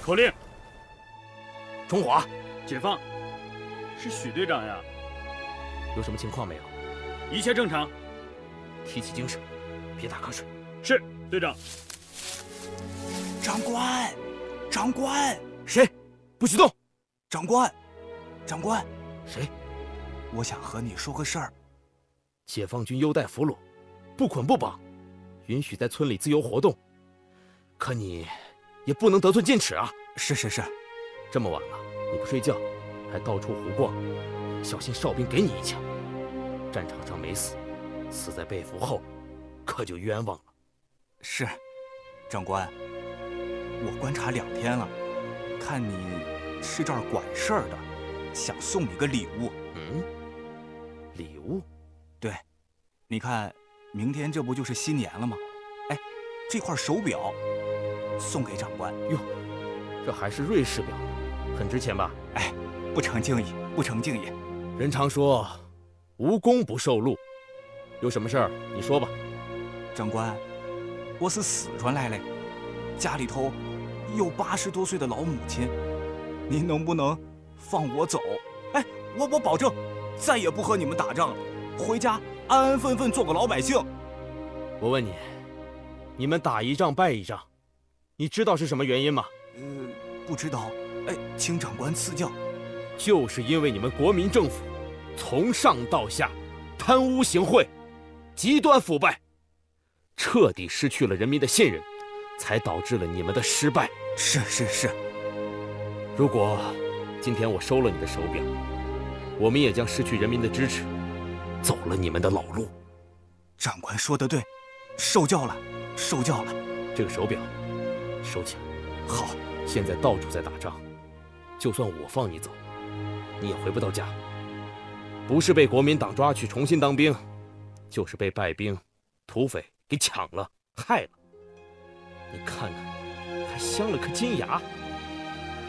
口令： 中华， 解放。是许队长呀。 有什么情况没有？ 一切正常。 提起精神，别打瞌睡。 是，队长。 长官，长官， 谁？不许动！ 长官，长官， 谁？ 我想和你说个事儿。 解放军优待俘虏，不捆不绑，允许在村里自由活动。可你也不能得寸进尺啊！ 是， 这么晚了，你不睡觉，还到处胡逛，小心哨兵给你一枪。战场上没死，死在被俘后，可就冤枉了。 是，长官，我观察2天了，看你是这儿管事儿的，想送你个礼物。 礼物？ 对，你看，明天这不就是新年了吗？哎，这块手表送给长官。 哟，这还是瑞士表呢，很值钱吧？ 哎，不成敬意，不成敬意。 人常说，无功不受禄。有什么事儿你说吧。 长官，我是四川来的，家里头有80多岁的老母亲，您能不能放我走？哎，我保证，再也不和你们打仗了，回家安安分分做个老百姓。 我问你，你们打一仗败一仗，你知道是什么原因吗？ 不知道。哎，请长官赐教。 就是因为你们国民政府从上到下贪污行贿，极端腐败，彻底失去了人民的信任，才导致了你们的失败。 是。 如果今天我收了你的手表，我们也将失去人民的支持，走了你们的老路。 长官说得对，受教了。 这个手表收起来。 好。 现在到处在打仗，就算我放你走，你也回不到家。不是被国民党抓去重新当兵，就是被败兵、土匪给抢了、害了。你看看，还镶了颗金牙。